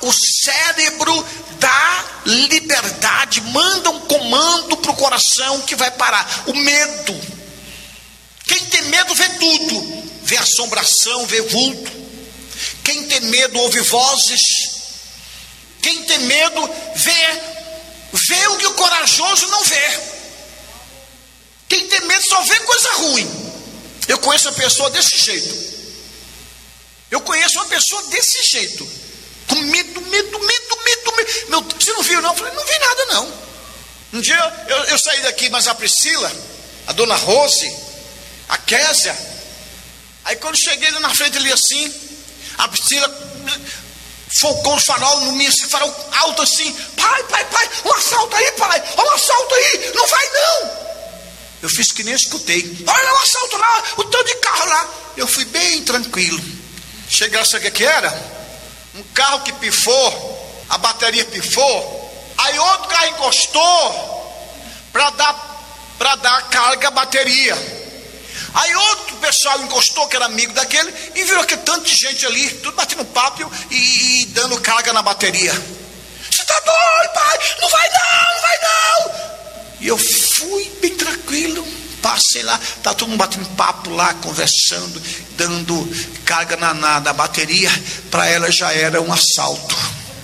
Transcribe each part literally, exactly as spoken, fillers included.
o cérebro dá liberdade, manda um comando para o coração que vai parar. O medo. Quem tem medo vê tudo, vê assombração, vê vulto. Quem tem medo ouve vozes. Quem tem medo vê, vê o que o corajoso não vê. Quem tem medo só vê coisa ruim. Eu conheço uma pessoa desse jeito. Eu conheço uma pessoa desse jeito, com medo, medo, medo, medo, medo. Meu, você não viu não? Eu falei, não vi nada não. Um dia eu, eu saí daqui, mas a Priscila, a dona Rose, a Késia, aí quando cheguei lá na frente ali assim, a Priscila focou o farol no mim, esse farol alto assim, pai, pai, pai, um assalto aí, pai, olha um assalto aí, não vai não. Eu fiz que nem escutei, olha um assalto lá, o tanto de carro lá. Eu fui bem tranquilo. Cheguei, sabe o que era? Um carro que pifou, a bateria pifou, aí outro carro encostou para dar, para dar carga à bateria. Aí outro pessoal encostou, que era amigo daquele, e virou aquele tanto de gente ali, tudo batendo papo e, e dando carga na bateria. Você tá doido, pai? Não vai não, não vai não. E eu fui bem tranquilo, passei lá, tá todo mundo batendo papo lá, conversando, dando carga na, na, na bateria. Para ela já era um assalto.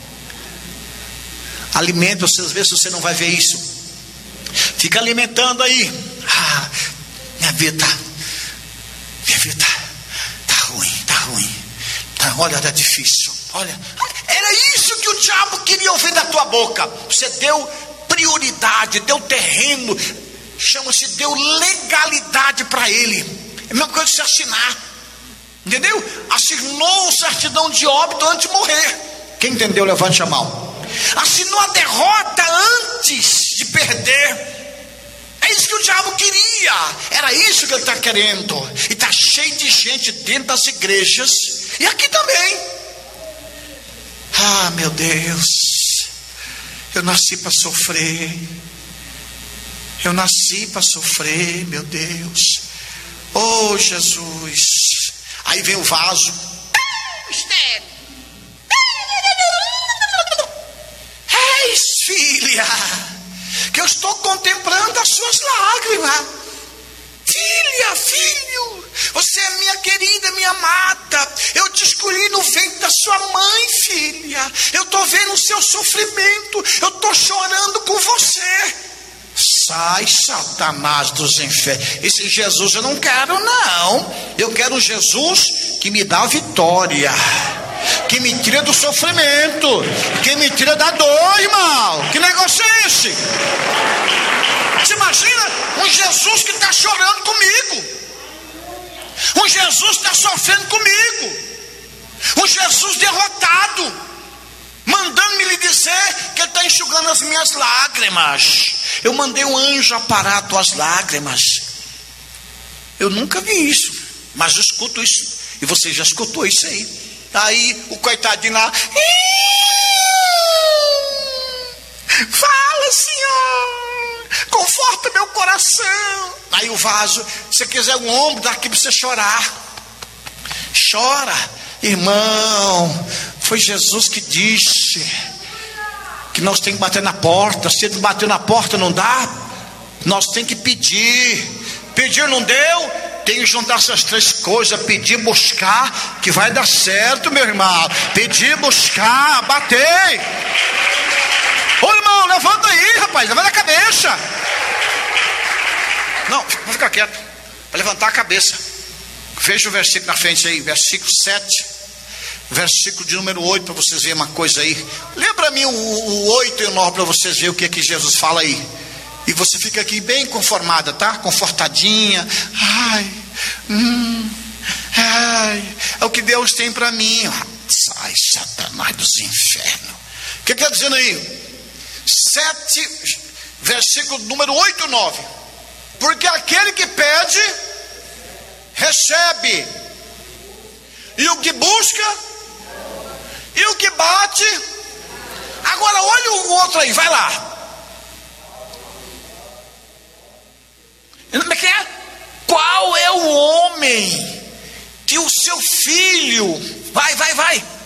Alimenta, vocês vê se você não vai ver isso. Fica alimentando aí. Ah, minha vida, minha vida tá ruim, tá ruim. Tá, olha, tá difícil. Olha, era isso que o diabo queria ouvir da tua boca. Você deu prioridade, deu terreno, chama-se, deu legalidade para ele. É a mesma coisa de se assinar, entendeu? Assinou certidão de óbito antes de morrer. Quem entendeu, levante a mão. Assinou a derrota antes de perder. É isso que o diabo queria, era isso que ele está querendo. E está cheio de gente dentro das igrejas, e aqui também. Ah, meu Deus, eu nasci para sofrer. Eu nasci para sofrer, meu Deus. Oh, Jesus. Aí vem o vaso. Mistério. Eis, filha, que eu estou contemplando as suas lágrimas. Filha, filho, você é minha querida, minha amada. Eu te escolhi no ventre da sua mãe, filha. Eu estou vendo o seu sofrimento. Eu estou chorando com você. Sai, Satanás dos infernos. Esse Jesus eu não quero não. Eu quero um Jesus que me dá vitória, que me tira do sofrimento, que me tira da dor, irmão. Que negócio é esse? Você imagina um Jesus que está chorando comigo, um Jesus que está sofrendo comigo, um Jesus derrotado, mandando-me lhe dizer que ele está enxugando as minhas lágrimas. Eu mandei um anjo aparar tuas lágrimas. Eu nunca vi isso, mas eu escuto isso, e você já escutou isso aí. Aí o coitadinho lá, fala, Senhor, conforta meu coração. Aí o vaso, se você quiser um ombro daqui para você chorar, chora, irmão. Foi Jesus que disse que nós temos que bater na porta. Se ele bater na porta não dá, nós temos que pedir. Pedir não deu, tem que juntar essas três coisas: pedir, buscar, que vai dar certo, meu irmão. Pedir, buscar, bater. Ô irmão, levanta aí, rapaz, levanta a cabeça. Não, vou ficar quieto, para levantar a cabeça. Veja o versículo na frente aí, versículo sete, versículo de número oito, para vocês verem uma coisa aí. Lembra mim o, o oito e o nove, para vocês verem o que é que Jesus fala aí. E você fica aqui bem conformada, tá? Confortadinha. Ai, hum, ai, é o que Deus tem para mim. Sai, Satanás dos infernos. O que está dizendo aí? sete, versículo número oito e nove. Porque aquele que pede, recebe. E o que busca, e o que bate. Agora olha o outro aí, vai lá. Como é que é? Qual é o homem que o seu filho, vai, vai, vai,